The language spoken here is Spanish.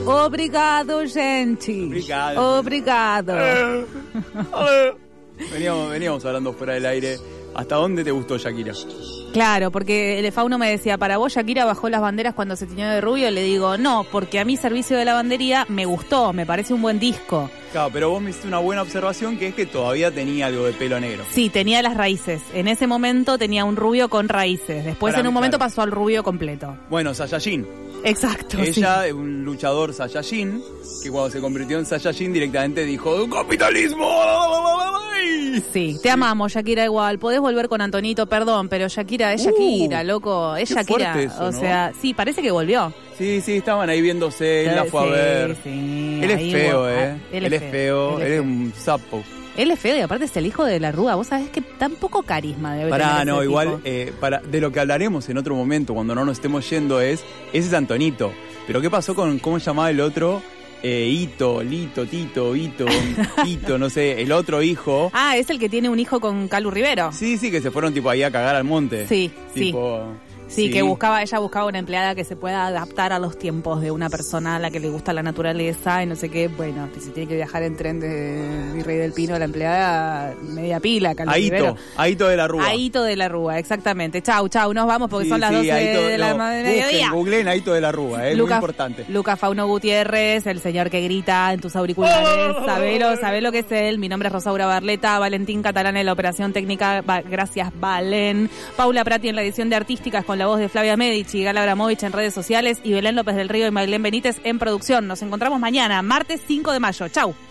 Obrigado, gente. Obrigado. Veníamos hablando fuera del aire. ¿Hasta dónde te gustó Shakira? Claro, porque el Fauno me decía, para vos Shakira bajó las banderas cuando se tiñó de rubio. Le digo, no, porque a mí Servicio de Lavandería me gustó, me parece un buen disco. Claro, pero vos me hiciste una buena observación, que es que todavía tenía algo de pelo negro. Sí, tenía las raíces. En ese momento tenía un rubio con raíces. Después en un momento pasó al rubio completo. Bueno, Saiyajin. Exacto. Ella, sí. Un luchador Saiyajin, que cuando se convirtió en Saiyajin directamente dijo ¡capitalismo! Sí, te amamos, Shakira, igual. Podés volver con Antonito, perdón, pero Shakira es Shakira, loco. Es Shakira. Eso, o sea, sí, parece que volvió. Sí, estaban ahí viéndose, él la fue a ver. Sí, él es feo, Él es feo, él es un sapo. Él es feo y aparte es el hijo de la Rúa. Vos sabés que tan poco carisma debe tener ese igual, tipo. De lo que hablaremos en otro momento, cuando no nos estemos yendo, ese es Antonito. Pero ¿qué pasó con, cómo se llamaba el otro? Tito, no sé, el otro hijo. Ah, es el que tiene un hijo con Calu Rivero. Sí, que se fueron tipo ahí a cagar al monte. Sí. Sí, que ella buscaba una empleada que se pueda adaptar a los tiempos de una persona a la que le gusta la naturaleza y no sé qué. Bueno, si tiene que viajar en tren de Virrey del Pino, la empleada media pila, Aito de la Rúa. Aito de la Rúa, exactamente. Chau, nos vamos porque son las 12 de la mediodía. Googleen Aito de la Rúa, muy importante. Luca Fauno Gutiérrez, el señor que grita en tus auriculares. Sabé lo que es él. Mi nombre es Rosaura Barleta, Valentín Catalán en la operación técnica. Gracias, Valen. Paula Prati en la edición de Artísticas con la voz de Flavia Medici, Gala Abramovich en redes sociales y Belén López del Río y Maylén Benítez en producción. Nos encontramos mañana, martes 5 de mayo. Chau.